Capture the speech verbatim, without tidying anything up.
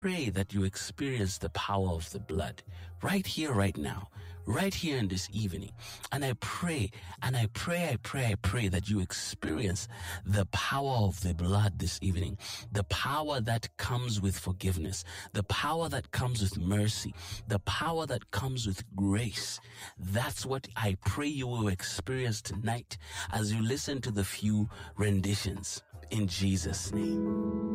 pray that you experience the power of the blood right here, right now, right here in this evening. And I pray, and I pray, I pray, I pray that you experience the power of the blood this evening, the power that comes with forgiveness, the power that comes with mercy, the power that comes with grace. That's what I pray you will experience tonight as you listen to the few renditions in Jesus' name.